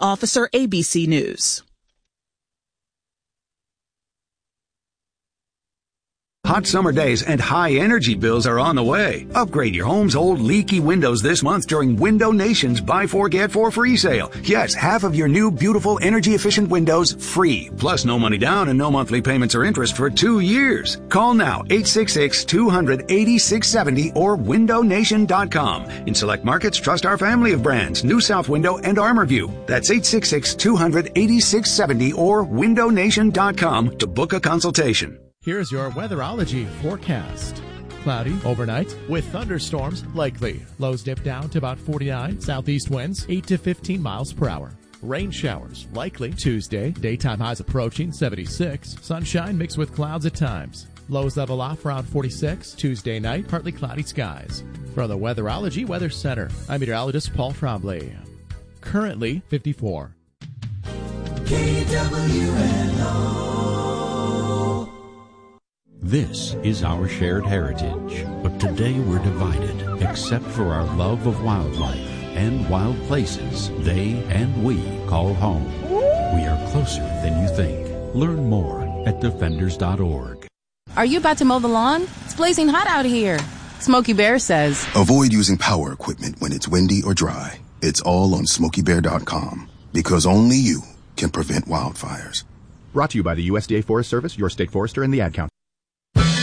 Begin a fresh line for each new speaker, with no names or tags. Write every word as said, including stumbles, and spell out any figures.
Officer, A B C News.
Hot summer days and high energy bills are on the way. Upgrade your home's old leaky windows this month during Window Nation's Buy Four Get Four free sale. Yes, half of your new beautiful energy efficient windows free. Plus no money down and no monthly payments or interest for two years. Call now eight six six, two hundred, eighty-six seventy or window nation dot com. In select markets, trust our family of brands, New South Window and ArmorView. That's eight six six, two hundred, eighty-six seventy or window nation dot com to book a consultation.
Here's your weatherology forecast. Cloudy overnight with thunderstorms likely. Lows dip down to about forty-nine. Southeast winds eight to fifteen miles per hour. Rain showers likely Tuesday. Daytime highs approaching seventy-six. Sunshine mixed with clouds at times. Lows level off around forty-six. Tuesday night, partly cloudy skies. From the Weatherology Weather Center, I'm meteorologist Paul Trombley. Currently fifty-four.
K W N O.
This is our shared heritage, but today we're divided, except for our love of wildlife and wild places they and we call home. We are closer than you think. Learn more at defenders dot org.
Are you about to mow the lawn? It's blazing hot out here. Smokey Bear says,
avoid using power equipment when it's windy or dry. It's all on smokey bear dot com, because only you can prevent wildfires.
Brought to you by the U S D A Forest Service, your state forester, and the Ad Council.